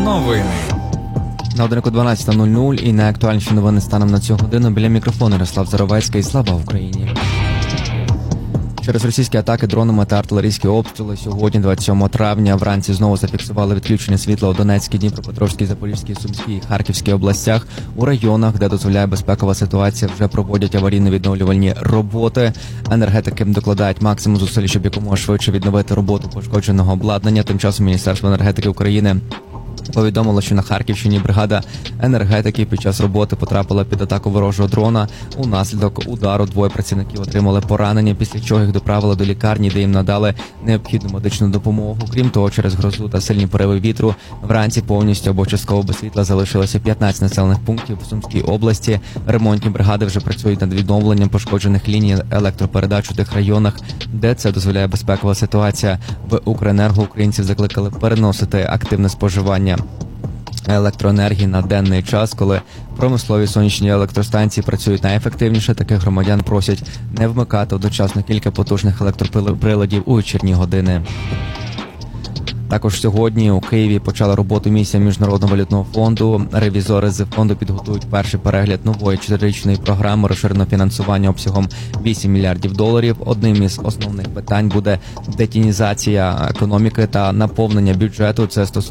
Новини. На годинку 12:00 і найактуальніші новини станом на цю годину. Біля мікрофону Ярослав Заровецький. Слава Україні! Через російські атаки дронами та артилерійські обстріли сьогодні, 27 травня, вранці знову зафіксували відключення світла у Донецькій, Дніпропетровській, Запорізькій, Сумській і Харківській областях. У районах, де дозволяє безпекова ситуація, вже проводять аварійно-відновлювальні роботи. Енергетики докладають максимум зусиль, щоб якомога швидше відновити роботу пошкодженого обладнання. Тим часом Міністерство енергетики України повідомило, що на Харківщині бригада енергетики під час роботи потрапила під атаку ворожого дрона. Унаслідок удару двоє працівників отримали поранення, після чого їх доправили до лікарні, де їм надали необхідну медичну допомогу. Крім того, через грозу та сильні пориви вітру вранці повністю або частково без світла залишилося 15 населених пунктів в Сумській області. Ремонтні бригади вже працюють над відновленням пошкоджених ліній електропередач у тих районах, де це дозволяє безпекова ситуація. В Укренерго українців закликали переносити активне споживання електроенергії на денний час, коли промислові сонячні електростанції працюють найефективніше. Таких громадян просять не вмикати одночасно кілька потужних електроприладів у вечірні години. Також сьогодні у Києві почала роботу місія Міжнародного валютного фонду. Ревізори з фонду підготують перший перегляд нової 4-річної програми розширеного фінансування обсягом $8 мільярдів. Одним із основних питань буде детінізація економіки та наповнення бюджету. Це стосується